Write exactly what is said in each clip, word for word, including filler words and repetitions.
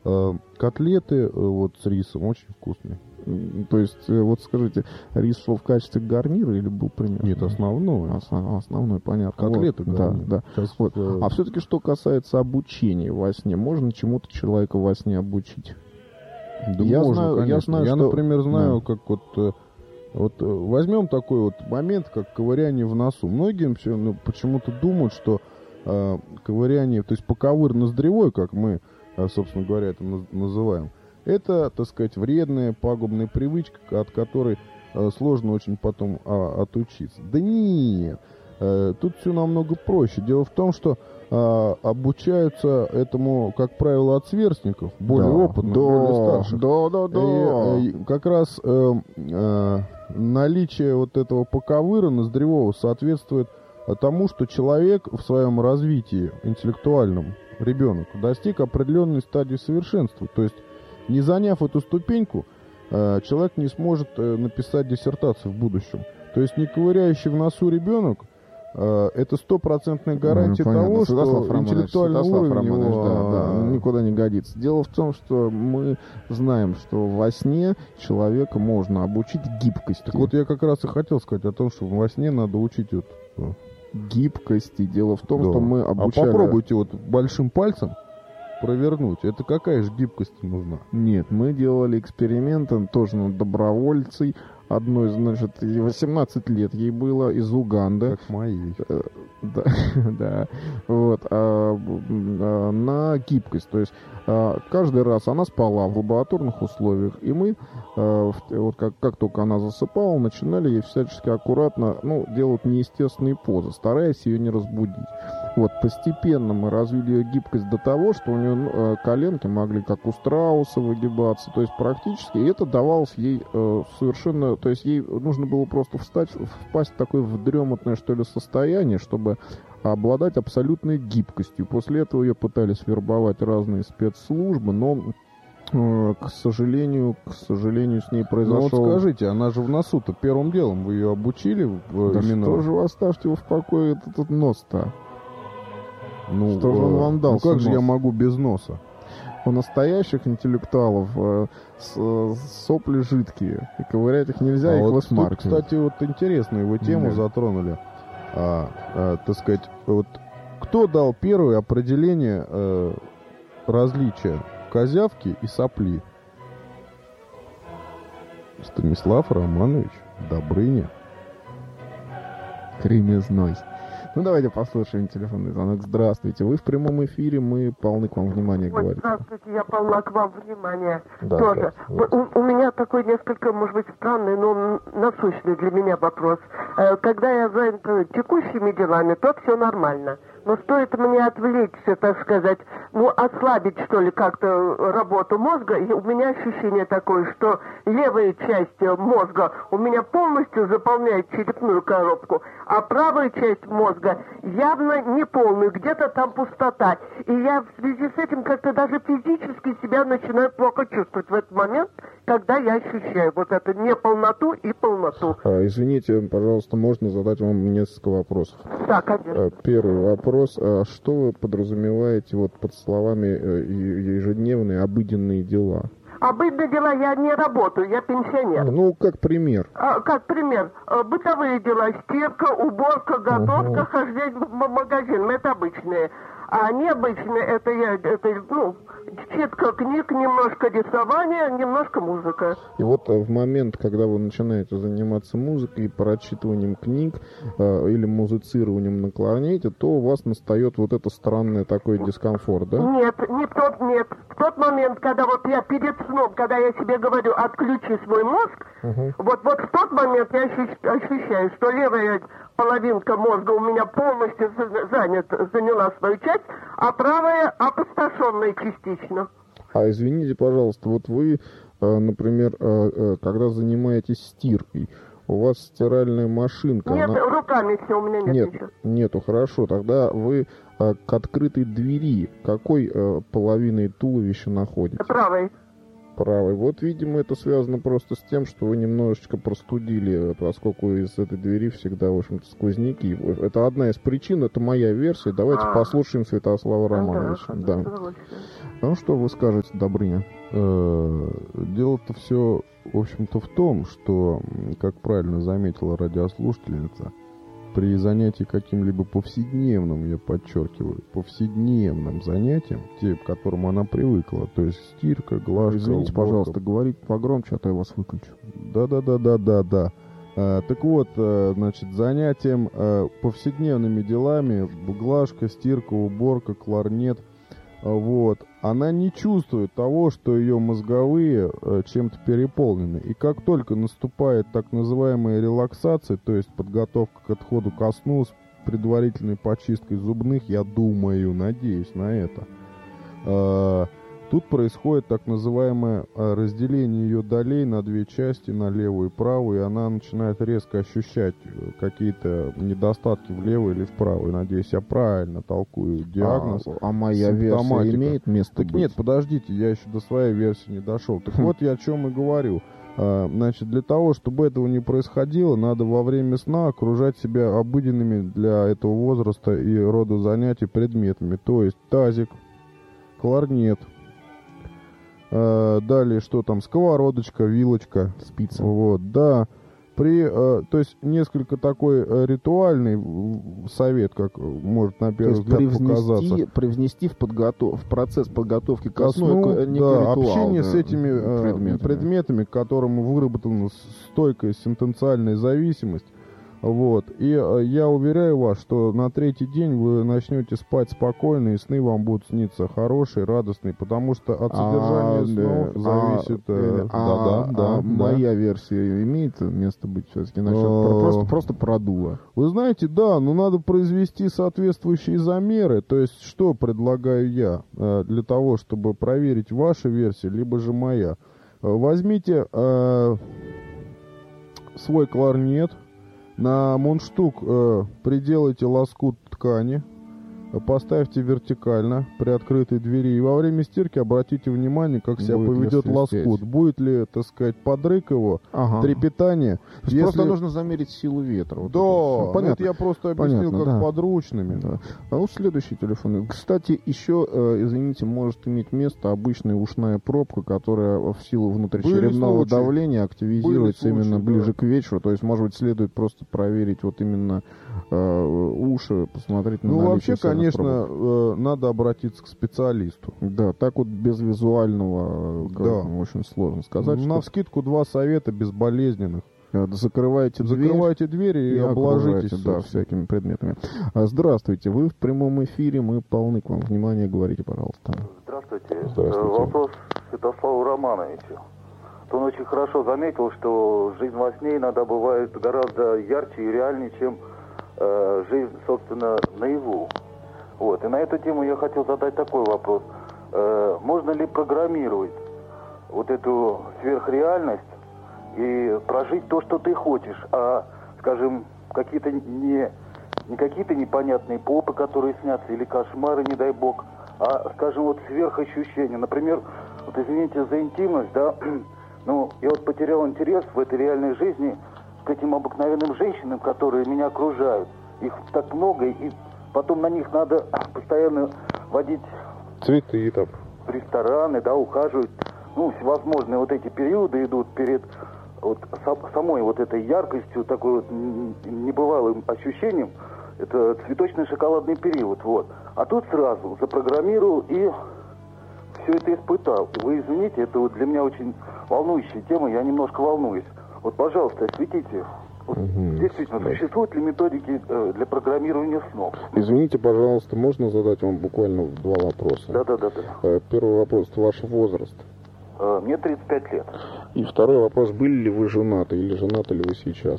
Котлеты вот с рисом очень вкусные. То есть, вот скажите, рис шел в качестве гарнира или был пример? Нет, основной. Основной, основной понятно. Котлеты, вот, да. да. Сейчас, вот. э... А все-таки, что касается обучения во сне, можно чему-то человека во сне обучить? Да я можно, знаю, конечно. Я, знаю, я что... например, знаю, да. как вот... Вот возьмем такой вот момент, как ковыряние в носу. Многим все, ну, почему-то думают, что э, ковыряние, то есть поковыр ноздревой, как мы, э, собственно говоря, это называем, это, так сказать, вредная, пагубная привычка, от которой э, сложно очень потом а, отучиться. Да нет, э, тут все намного проще. Дело в том, что э, обучаются этому, как правило, от сверстников, более да, опытных, да, более старших. Да, да, да. И, и как раз э, э, наличие вот этого паковыра ноздревого соответствует тому, что человек в своем развитии интеллектуальном, ребенок, достиг определенной стадии совершенства. То есть, не заняв эту ступеньку, человек не сможет написать диссертацию в будущем. То есть не ковыряющий в носу ребенок — это стопроцентная гарантия ну, того, Святослав что Романович, интеллектуальный Святослав уровень Романович, его да, да, никуда не годится. Дело в том, что мы знаем, что во сне человека можно обучить гибкости. Так вот я как раз и хотел сказать о том, что во сне надо учить вот гибкости. Дело в том, да. что мы обучали... А попробуйте вот большим пальцем провернуть. Это какая же гибкость нужна? Нет, мы делали эксперименты тоже над добровольцей. Одной, значит, восемнадцать лет ей было, из Уганды. Как моей. Да, да. Вот. А, а, на гибкость. То есть а, каждый раз она спала в лабораторных условиях, и мы, а, вот как, как только она засыпала, начинали ей всячески аккуратно, ну, делать неестественные позы, стараясь ее не разбудить. Вот, постепенно мы развили ее гибкость до того, что у нее э, коленки могли, как у страуса, выгибаться. То есть практически, и это давалось ей э, совершенно... То есть ей нужно было просто встать, впасть в такое вдремотное, что ли, состояние, чтобы обладать абсолютной гибкостью. После этого ее пытались вербовать разные спецслужбы, но... К сожалению, к сожалению, с ней произошел... Ну вот скажите, она же в носу-то первым делом, вы ее обучили? В, да именно... что же вы оставьте его в покое, этот, этот нос-то? Ну, что же он вам дал? Ну как же я могу без носа? У настоящих интеллектуалов э, с, э, сопли жидкие, и ковырять их нельзя, а их вот высмаркивать. Тут, кстати, вот интересную вы тему да. затронули. А, а, так сказать, вот кто дал первое определение э, различия козявки и сопли? Станислав Романович Добрыня. Кремезной. Ну, давайте послушаем телефонный звонок. Здравствуйте. Вы в прямом эфире, мы полны к вам внимания говорить. Здравствуйте, я полна к вам внимания. Да, тоже. Да, да. У, у меня такой несколько, может быть, странный, но насущный для меня вопрос. Когда я занят текущими делами, то все нормально. Но стоит мне отвлечься, так сказать, ну, ослабить, что ли, как-то работу мозга, и у меня ощущение такое, что левая часть мозга у меня полностью заполняет черепную коробку, а правая часть мозга явно не полную, где-то там пустота. И я в связи с этим как-то даже физически себя начинаю плохо чувствовать в этот момент, когда я ощущаю вот эту неполноту и полноту. А, извините, пожалуйста, можно задать вам несколько вопросов? Да, конечно. Первый вопрос. А что вы подразумеваете вот под словами ежедневные обыденные дела? Обыденные дела, я не работаю, я пенсионер. Ну, как пример. А, как пример, бытовые дела, стирка, уборка, готовка, угу. хождение в магазин, это обычные. А необычные, это я, это, ну, читка книг, немножко рисования, немножко музыка. И вот в момент, когда вы начинаете заниматься музыкой, прочитыванием книг э, или музицированием на кларнете, то у вас настает вот это странное такой дискомфорт, да? Нет, не в тот, нет. В тот момент, когда вот я перед сном, когда я себе говорю, отключи свой мозг, угу. вот, вот в тот момент я ощущаю, что левая половинка мозга у меня полностью занят, заняла свою часть, а правая опустошенная частично. А извините, пожалуйста, вот вы, например, когда занимаетесь стиркой, у вас стиральная машинка... Нет, она... руками все, у меня нет, нет ничего. Нету, хорошо. Тогда вы к открытой двери какой половиной туловища находитесь? Правой. правой. Вот, видимо, это связано просто с тем, что вы немножечко простудили, поскольку из этой двери всегда, в общем-то, сквозняки. Это одна из причин, это моя версия. Давайте а, послушаем Святослава Романовича. Да. да. Ну, что вы скажете, Добрыня? Дело-то все, в общем-то, в том, что, как правильно заметила радиослушательница, при занятии каким-либо повседневным, я подчеркиваю, повседневным занятием, те, к которым она привыкла, то есть стирка, глажка, извините, уборка. Пожалуйста, говорите погромче, а то я вас выключу. Да-да-да-да-да-да. А, так вот, а, значит, занятием а, повседневными делами, глажка, стирка, уборка, кларнет, а, вот, она не чувствует того, что ее мозговые а, чем-то переполнены. И как только наступает так называемая релаксация, то есть подготовка к отходу ко сну с предварительной почисткой зубных, я думаю, надеюсь на это, а, тут происходит так называемое разделение ее долей на две части, на левую и правую, и она начинает резко ощущать какие-то недостатки в левой или в правой. Надеюсь, я правильно толкую диагноз. А, а моя версия имеет место так быть? Нет, подождите, я еще до своей версии не дошел. Так вот, я о чем и говорю. Значит, для того, чтобы этого не происходило, надо во время сна окружать себя обыденными для этого возраста и рода занятий предметами. То есть тазик, кларнет, далее, что там, сковородочка, вилочка, спица. Вот, да. При, то есть, несколько такой ритуальный совет, как может на первый взгляд привнести, показаться. Привнести в, подготов, в процесс подготовки ко сну, да, ритуал, общение да, с этими предметами. предметами, к которым выработана стойкая сентенциальная зависимость. Вот. И э, я уверяю вас, что на третий день вы начнете спать спокойно, и сны вам будут сниться хорошие, радостные, потому что от содержания а, снов да, зависит... А, а, да, да, а, да, моя да. версия имеет место быть все-таки насчет а, просто, просто продува. Вы знаете, да, но надо произвести соответствующие замеры. То есть, что предлагаю я э, для того, чтобы проверить ваша версия, либо же моя. Возьмите э, свой кларнет, на мундштук э, приделайте лоскут ткани, поставьте вертикально при открытой двери. И во время стирки обратите внимание, как себя будет поведет лоскут. Будет ли, так сказать, подрык его, ага. трепетание. Если... Просто нужно замерить силу ветра. Вот да, это понятно. Это я просто объяснил, понятно, как да. подручными. Да. А вот следующий телефон. Кстати, еще, э, извините, может иметь место обычная ушная пробка, которая в силу внутричерепного давления активизируется случаи, именно ближе да. к вечеру. То есть, может быть, следует просто проверить вот именно э, уши, посмотреть на ну, наличие. Вообще, конечно, э, надо обратиться к специалисту. Да, так вот без визуального, да. как, очень сложно сказать. Навскидку что... два совета безболезненных. Закрывайте дверь, Закрывайте двери и, и обложитесь да, всякими предметами. Здравствуйте, вы в прямом эфире, мы полны к вам внимания, говорите, пожалуйста. Здравствуйте. Здравствуйте. Вопрос Святославу Романовичу. Он очень хорошо заметил, что жизнь во сне иногда бывает гораздо ярче и реальнее, чем э, жизнь, собственно, наяву. Вот. И на эту тему я хотел задать такой вопрос. Э, можно ли программировать вот эту сверхреальность и прожить то, что ты хочешь, а, скажем, какие-то не, не какие-то непонятные попы, которые снятся, или кошмары, не дай бог, а, скажем, вот сверхощущения. Например, вот извините за интимность, да, ну, я вот потерял интерес в этой реальной жизни к этим обыкновенным женщинам, которые меня окружают. Их так много, и потом на них надо постоянно водить цветы там, в рестораны, да, ухаживать. Ну, всевозможные вот эти периоды идут перед вот самой вот этой яркостью, такой вот небывалым ощущением. Это цветочный шоколадный период, вот. А тут сразу запрограммировал и все это испытал. Вы извините, это вот для меня очень волнующая тема, я немножко волнуюсь. Вот, пожалуйста, осветите. Вот, угу. Действительно, существуют ли методики э, для программирования снов? Извините, пожалуйста, можно задать вам буквально два вопроса? Да, да, да, да. Первый вопрос, ваш возраст? Э, мне тридцать пять лет. И второй вопрос, были ли вы женаты или женаты ли вы сейчас?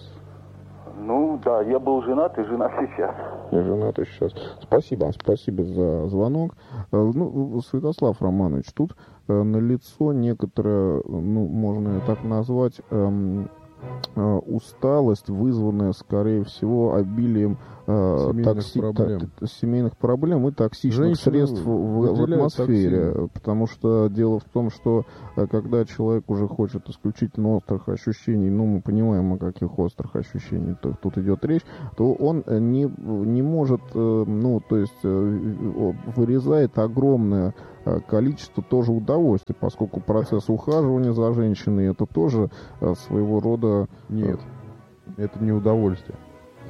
Ну, да, я был женат и женат сейчас. Я женат и сейчас. Спасибо, спасибо за звонок. Ну, Святослав Романович, тут налицо некоторая, ну, можно так назвать, эм, усталость, вызванная, скорее всего, обилием семейных, такси, проблем. Так, семейных проблем и токсичных Женщины средств в, в атмосфере. Токсины. Потому что дело в том, что когда человек уже хочет исключительно острых ощущений, ну, мы понимаем, о каких острых ощущениях тут идет речь, то он не, не может, ну, то есть вырезает огромное количество тоже удовольствия, поскольку процесс ухаживания за женщиной это тоже своего рода... Нет, это не удовольствие.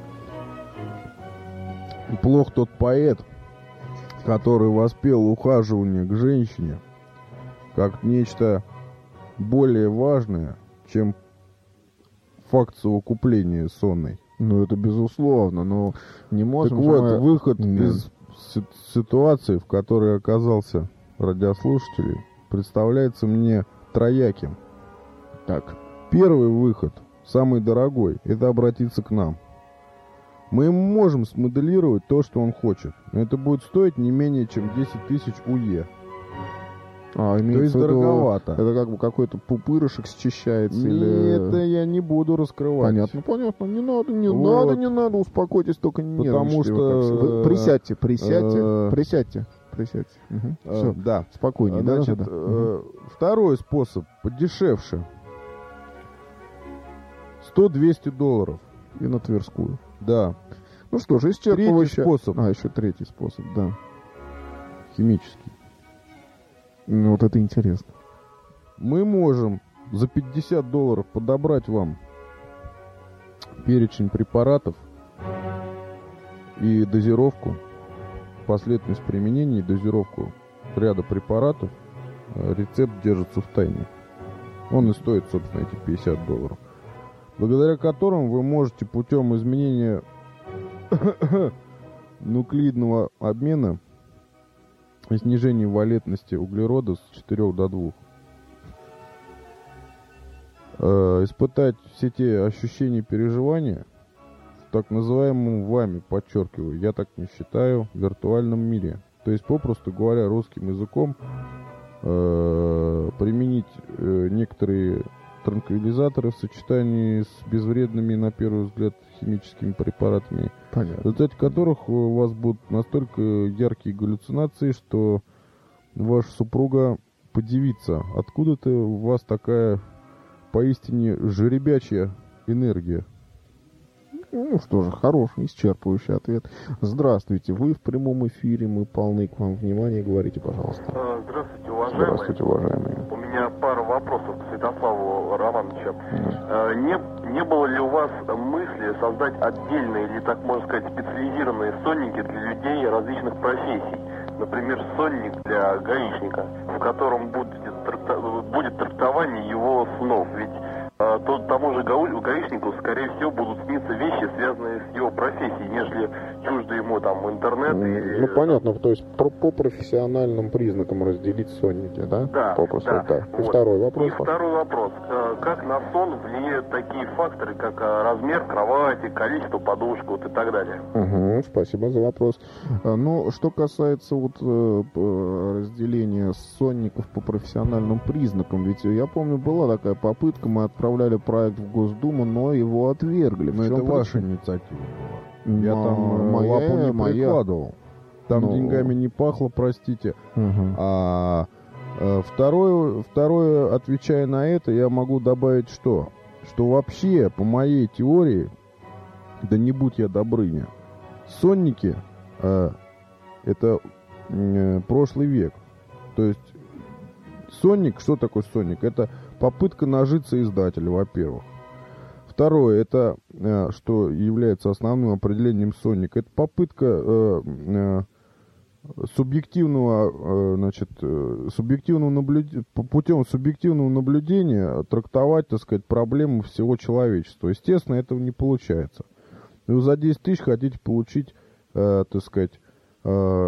Плох тот поэт, который воспел ухаживание к женщине как нечто более важное, чем факт совокупления сонной. Ну, это безусловно, но не можем... Так вот, мы... выход Нет. из ситуации, в которой оказался радиослушатель, представляется мне трояким. Так, первый выход, самый дорогой, это обратиться к нам. Мы ему можем смоделировать то, что он хочет. Но это будет стоить не менее чем десять тысяч УЕ. А, то есть дороговато. Это как бы какой-то пупырышек счищается? Или... Это я не буду раскрывать. Понятно, понятно. Не надо, не вот. надо, не надо. Успокойтесь, только не Потому что... Вы присядьте, присядьте, присядьте. Присядьте. Угу. Все, да. Спокойнее. Значит, да, да, да. Э, второй способ, подешевше. сто-двести долларов. И на Тверскую. Да. Ну что же, исчерпывающе. Третий способ. А, еще третий способ, да. Химический. Ну, вот это интересно. Мы можем за пятьдесят долларов подобрать вам перечень препаратов и дозировку, последовательность применения и дозировку ряда препаратов. Рецепт держится в тайне. Он и стоит, собственно, эти пятьдесят долларов. Благодаря которым вы можете путем изменения нуклеидного обмена и снижения валентности углерода с четырёх до двух э, испытать все те ощущения и переживания в так называемом вами, подчеркиваю, я так не считаю, виртуальном мире. То есть, попросту говоря, русским языком э, применить э, некоторые транквилизаторы в сочетании с безвредными, на первый взгляд, химическими препаратами, Понятно. в результате которых у вас будут настолько яркие галлюцинации, что ваша супруга подивится, откуда-то у вас такая поистине жеребячая энергия. Ну что же, хороший, исчерпывающий ответ. Здравствуйте, вы в прямом эфире, мы полны к вам внимания, говорите, пожалуйста. Здравствуйте, уважаемые. Здравствуйте, уважаемые. У меня пара вопросов к Святославу Романовичу. Mm. Не, не было ли у вас мысли создать отдельные, или так можно сказать, специализированные сонники для людей различных профессий? Например, сонник для гаишника, в котором будет, тракта, будет трактование его снов. Ведь а, то, тому же гаишнику, скорее всего, будут сниться вещи, связанные с его профессией, нежели чужды ему там интернет. Mm, и, ну, понятно, то есть по, по профессиональным признакам разделить сонники, да? Да, Попросту, да. да. И вот. второй вопрос. И второй вопрос. Как на сон влияют такие факторы, как размер кровати, количество подушек вот, и так далее? Угу, спасибо за вопрос. Ну, что касается вот разделения сонников по профессиональным признакам, ведь я помню, была такая попытка, мы отправляли проект в Госдуму, но его отвергли. Но это ваша инициатива была. Я но там моя, лапу не моя. прикладывал. Там но... деньгами не пахло, простите. Угу. А второе, второе, отвечая на это, я могу добавить что? Что вообще, по моей теории, да не будь я Добрыня, сонники э, это э, прошлый век. То есть сонник, что такое сонник? Это попытка нажиться издателя, во-первых. Второе, это, э, что является основным определением сонника, это попытка э, э, субъективного, э, значит, э, субъективного наблюдения, путем субъективного наблюдения трактовать, так сказать, проблемы всего человечества. Естественно, этого не получается. Вы за десять тысяч хотите получить, э, так сказать, э,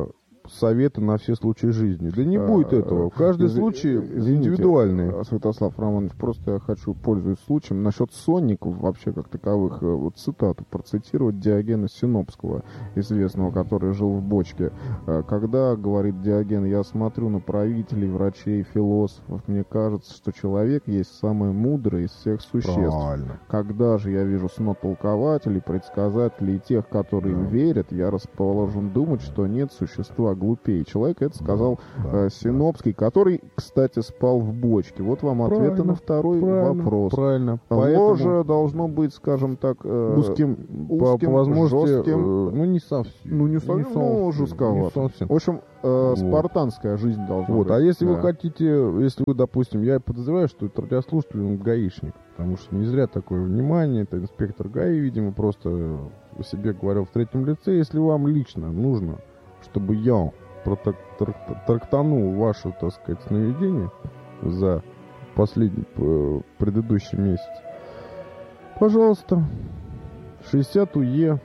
советы на все случаи жизни. Да не а, будет этого. Каждый из, случай извините, индивидуальный. Святослав Романович, просто я хочу, пользуясь случаем, насчет сонников вообще как таковых, вот цитату процитировать Диогена Синопского, известного, который жил в бочке. Когда, говорит Диоген, я смотрю на правителей, врачей, философов, мне кажется, что человек есть самое мудрое из всех существ. Правильно. Когда же я вижу снотолкователей, предсказателей и тех, которые им верят, я расположен думать, что нет существа глупее человека. Это сказал да, э, Синопский, который, кстати, спал в бочке. Вот вам правильно, ответы на второй правильно, вопрос. Правильно. Ложе должно быть, скажем так, э, узким, узким, по возможности, жестким. Э, ну, не совсем. Ну, не совсем, не ну, жестковато. В общем, э, вот. спартанская жизнь должна вот. быть. А если да. вы хотите, если вы, допустим, я подозреваю, что это радиослушатель, он гаишник, потому что не зря такое внимание, это инспектор ГАИ, видимо, просто о себе говорил в третьем лице. Если вам лично нужно, чтобы я трактанул ваше, так сказать, сновидение за последний, предыдущий месяц, пожалуйста, шестьдесят УЕ,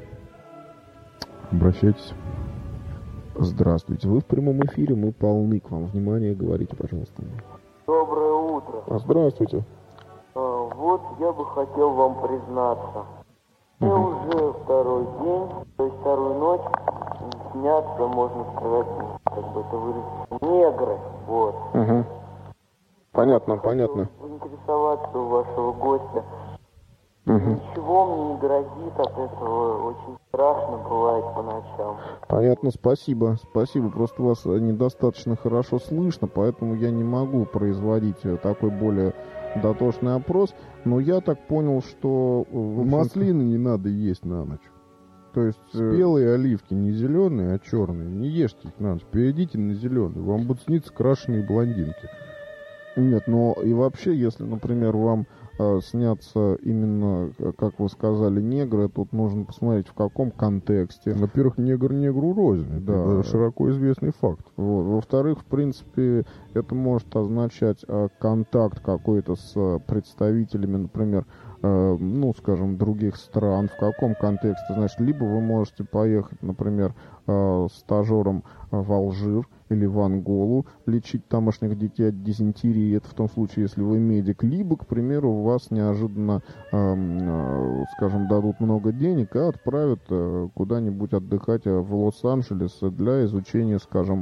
обращайтесь. Здравствуйте, вы в прямом эфире, мы полны к вам. Внимание, говорите, пожалуйста. Доброе утро. А, здравствуйте. А, вот я бы хотел вам признаться. Мне угу. уже второй день, то есть вторую ночь снятся, можно сказать, как бы это выразить, негры. Вот. Угу. Понятно, Хочу понятно. Интересоваться у вашего гостя. Угу. Ничего мне не грозит от этого, очень страшно бывает по ночам. Понятно, спасибо, спасибо, просто вас недостаточно хорошо слышно, поэтому я не могу производить такой более дотошный опрос, но я так понял, что... Маслины не надо есть на ночь. То есть... Спелые оливки, не зеленые, а черные, не ешьте их на ночь, перейдите на зеленые, вам будут сниться крашеные блондинки. Нет, но и вообще, если, например, вам э, снятся именно, как вы сказали, негры, тут нужно посмотреть, в каком контексте. Во-первых, негр негру рознь. Да. Это широко известный факт. Вот. Во-вторых, в принципе, это может означать э, контакт какой-то с представителями, например, э, ну, скажем, других стран. В каком контексте? Значит, либо вы можете поехать, например, э, стажером в Алжир или в Анголу, лечить тамошних детей от дизентерии, это в том случае, если вы медик, либо, к примеру, у вас неожиданно, э, э, скажем, дадут много денег и отправят э, куда-нибудь отдыхать в Лос-Анджелес для изучения, скажем,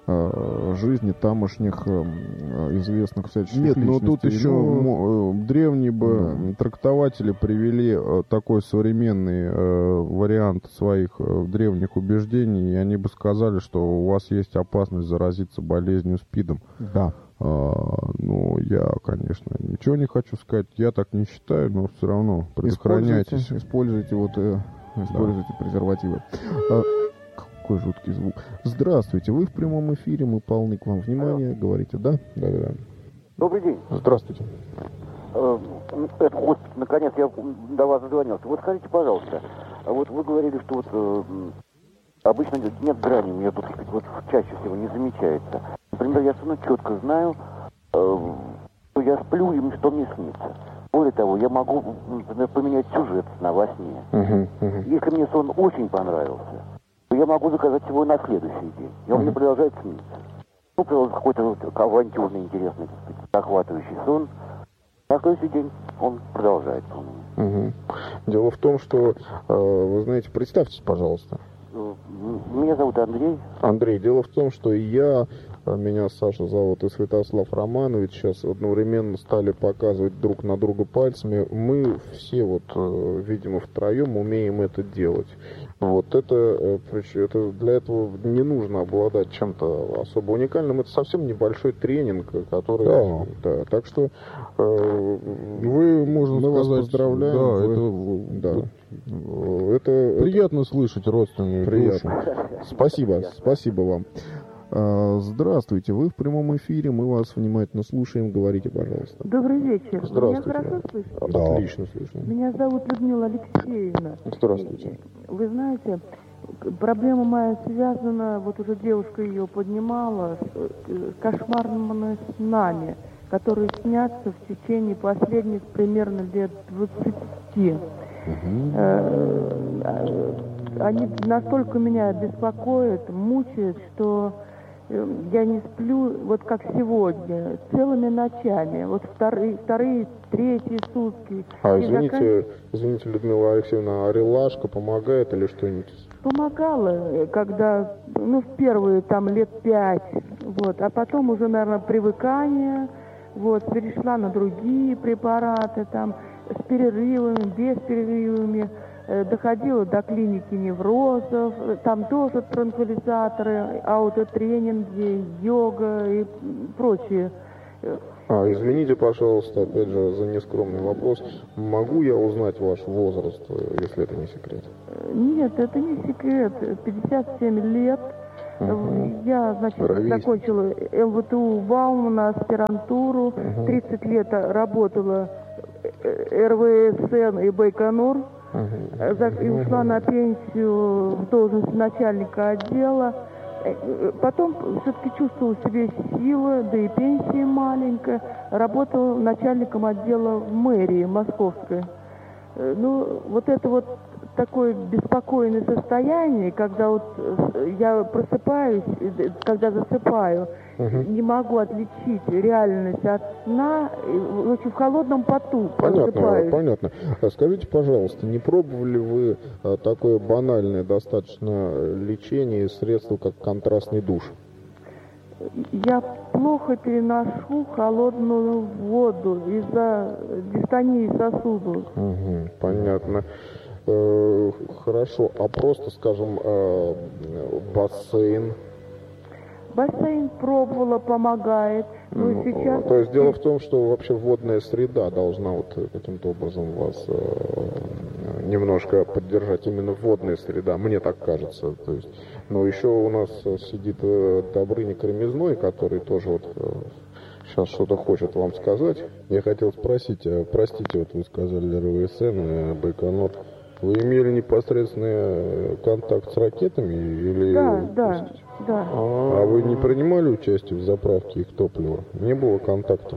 э, жизни тамошних э, известных всяческих Нет, личностей. но тут еще ну, древние бы да. трактователи привели такой современный э, вариант своих э, древних убеждений, и они бы сказали, что у вас есть опасность заразиться болезнью СПИДом. Да. А, ну, я, конечно, ничего не хочу сказать, я так не считаю, но все равно предохраняйтесь. Используйте, используйте, вот, э, используйте да. презервативы. Какой жуткий звук. Здравствуйте, вы в прямом эфире, мы полны к вам внимания. Алло. Говорите, да? Да, да, да. Добрый день. Здравствуйте. Э, это, вот, наконец, я до вас дозвонился. Вот скажите, пожалуйста, вот вы говорили, что вот э, обычно нет грани, у меня тут вот чаще всего не замечается. Например, я совершенно четко знаю, э, что я сплю и что мне снится. Более того, я могу, например, поменять сюжет сна во сне. Uh-huh, uh-huh. Если мне сон очень понравился, я могу заказать его на следующий день. И он uh-huh. мне продолжает сниться. Ну, продолжает какой-то вот авантюрный, интересный, так сказать, захватывающий сон. На следующий день он продолжается. Uh-huh. Дело в том, что, э, вы знаете, представьтесь, пожалуйста. Меня зовут Андрей. Андрей, дело в том, что я, меня Саша зовут, и Святослав Романович, сейчас одновременно стали показывать друг на друга пальцами. Мы все вот, видимо, втроем умеем это делать. Вот это, это для этого не нужно обладать чем-то особо уникальным. Это совсем небольшой тренинг, который... Да. Да, так что э, вы, можно мы сказать, вас поздравляем. Да, вы, это, да. Это, приятно это... слышать родственную Приятно. Душу. Спасибо, спасибо вам. Здравствуйте, вы в прямом эфире, мы вас внимательно слушаем, говорите, пожалуйста. Добрый вечер. Здравствуйте. Меня хорошо слышно? Да. Отлично слышно. Меня зовут Людмила Алексеевна. Здравствуйте. Вы знаете, проблема моя связана, вот уже девушка ее поднимала, с кошмарными снами, которые снятся в течение последних примерно лет двадцати. Угу. они настолько меня беспокоят, мучают, что я не сплю, вот как сегодня, целыми ночами. Вот вторые, вторые третьи сутки. А, извините, закан... извините, Людмила Алексеевна, а релашка помогает или что-нибудь? Помогала, когда, ну, в первые там лет пять, вот, а потом уже, наверное, привыкание, вот, перешла на другие препараты, там, с перерывами, без перерывами, э, доходила до клиники неврозов, там тоже транквилизаторы, аутотренинги, йога и прочие. А, извините, пожалуйста, опять же, за нескромный вопрос. Могу я узнать ваш возраст, если это не секрет? Нет, это не секрет. пятьдесят семь лет. Uh-huh. Я, значит, Ровись. закончила эм вэ тэ у Баумана, аспирантуру. Uh-huh. тридцать лет работала эр вэ эс эн и Байконур. Uh-huh. И ушла uh-huh. на пенсию в должность начальника отдела. Потом все-таки чувствовала в себе силы, да и пенсия маленькая. Работала начальником отдела в мэрии московской. Ну, вот это вот такое беспокойное состояние, когда вот я просыпаюсь, когда засыпаю, угу. не могу отличить реальность от сна, очень в холодном поту просыпаюсь. Понятно, понятно. Скажите, пожалуйста, не пробовали вы такое банальное достаточно лечение и средство, как контрастный душ? Я плохо переношу холодную воду из-за дистонии сосудов. Угу, понятно. Э, хорошо, а просто, скажем, э, бассейн? Бассейн пробовала, помогает. Но ну, сейчас... То есть дело в том, что вообще водная среда должна вот каким-то образом вас э, немножко поддержать, именно водная среда, мне так кажется. То есть, но еще у нас сидит э, Добрыня Кремезной, который тоже вот э, сейчас что-то хочет вам сказать. Я хотел спросить, э, простите, вот вы сказали эр вэ эс эн, э, Байконур. Вы имели непосредственный контакт с ракетами? Или... Да, да, да. А, а вы не принимали участие в заправке их топлива? Не было контакта?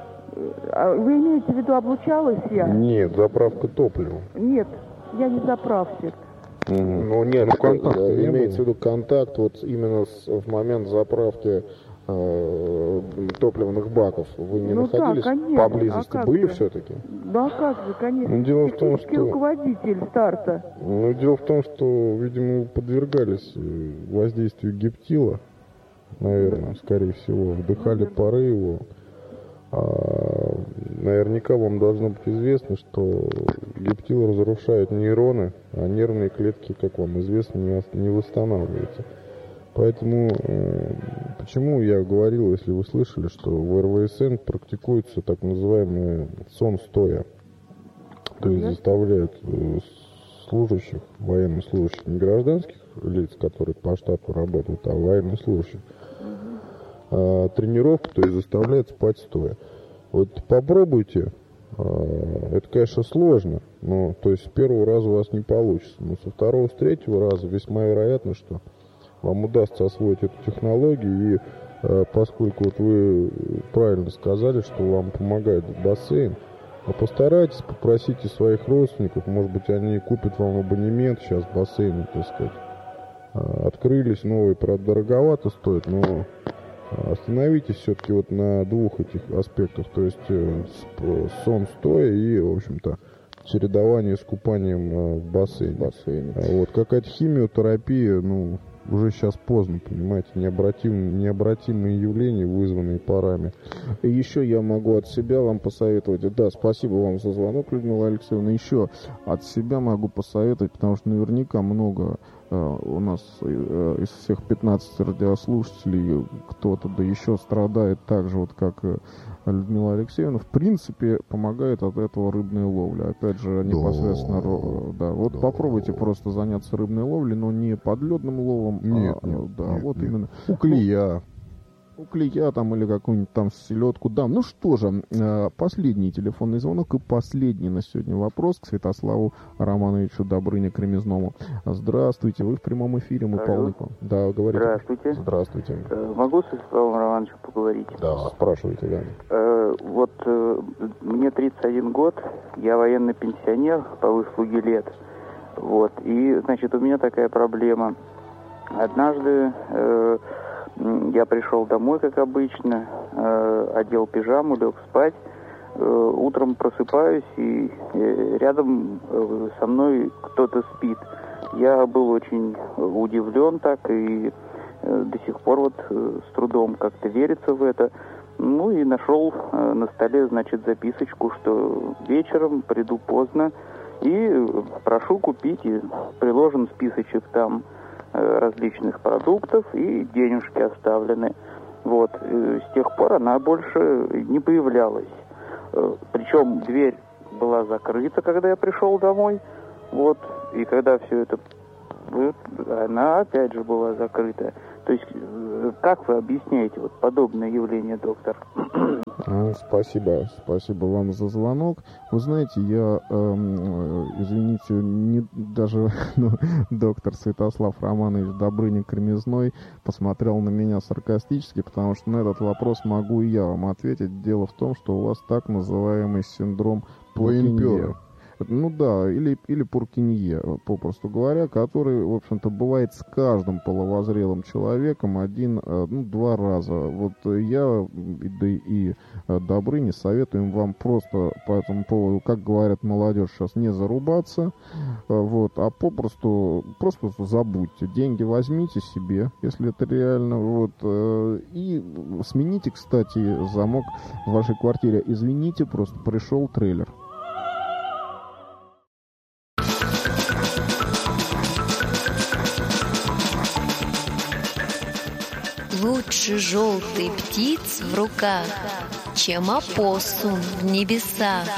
А вы имеете в виду, облучалась я? Нет, заправка топлива. Нет, я не заправщик. Угу. Ну нет, ну, контакт, не имеется в виду контакт вот именно с, в момент заправки э, топливных баков. Вы не ну, находились да, конечно. поблизости? А Были же? все-таки? Да, как же, конечно. Ну, дело в том, что... руководитель старта. Ну, дело в том, что, видимо, вы подвергались воздействию гептила, наверное, скорее всего. Вдыхали пары его. А, наверняка вам должно быть известно, что гептил разрушает нейроны, а нервные клетки, как вам известно, не, не восстанавливаются. Поэтому, э, почему я говорил, если вы слышали, что в эр вэ эс эн практикуется так называемый сон стоя. То есть заставляют э, служащих, военнослужащих, не гражданских лиц, которые по штату работают, а военнослужащих, э, тренировку, то есть заставляют спать стоя. Вот попробуйте, э, это, конечно, сложно, но то есть с первого раза у вас не получится, но со второго, с третьего раза весьма вероятно, что вам удастся освоить эту технологию, и э, поскольку вот вы правильно сказали, что вам помогает бассейн, а постарайтесь, попросите своих родственников, может быть, они купят вам абонемент, сейчас бассейны, так сказать, э, открылись новые, правда, дороговато стоит, но остановитесь все-таки вот на двух этих аспектах, то есть э, сон стоя и, в общем-то, чередование с купанием э, в бассейне. бассейне. Вот, какая-то химиотерапия, ну, уже сейчас поздно, понимаете, необратим, необратимые явления, вызванные парами. И еще я могу от себя вам посоветовать, да, спасибо вам за звонок, Людмила Алексеевна, еще от себя могу посоветовать, потому что наверняка много э, у нас э, из всех пятнадцати радиослушателей кто-то да еще страдает так же, вот как э, Людмила Алексеевна. В принципе, помогает от этого рыбная ловля. Опять же, непосредственно, да, да. вот да. Попробуйте просто заняться рыбной ловлей, но не подледным ловом, нет, а, нет, да, нет, вот нет. именно у клея. У клея там или какую-нибудь там селедку. Да, ну что же, последний телефонный звонок и последний на сегодня вопрос к Святославу Романовичу Добрыне Кремезному. Здравствуйте, вы в прямом эфире, мы полны. Да, говорите. Здравствуйте. Здравствуйте. Могу с Святославом Романовичем поговорить? Да, спрашивайте, да. Э, вот э, мне тридцать один год, я военный пенсионер по выслуге лет. Вот. И, значит, у меня такая проблема. Однажды э, я пришел домой, как обычно, э, одел пижаму, лег спать. Э, утром просыпаюсь, и э, рядом э, со мной кто-то спит. Я был очень удивлен так, и э, до сих пор вот э, с трудом как-то верится в это. Ну и нашел э, на столе, значит, записочку, что вечером приду поздно и прошу купить, и приложен списочек там э, различных продуктов, и денежки оставлены. Вот. И с тех пор она больше не появлялась. Э, причем дверь была закрыта, когда я пришел домой. Вот. И когда все это... она опять же была закрыта. То есть, как вы объясняете вот подобное явление, доктор? Спасибо, спасибо вам за звонок. Вы знаете, я, э, извините, не, даже ну, доктор Святослав Романович Добрыня-Кремезной посмотрел на меня саркастически, потому что на этот вопрос могу и я вам ответить. Дело в том, что у вас так называемый синдром Пуркинье. Ну да, или, или Пуркинье, попросту говоря, который, в общем-то, бывает с каждым половозрелым человеком один, ну, два раза. Вот я, да и Добрыня советуем вам просто по этому поводу, как говорят молодежь сейчас, не зарубаться, вот, а попросту, просто забудьте. Деньги возьмите себе, если это реально, вот, и смените, кстати, замок в вашей квартире. Извините, просто пришел трейлер. Лучше желтый птиц в руках, чем опоссум в небесах.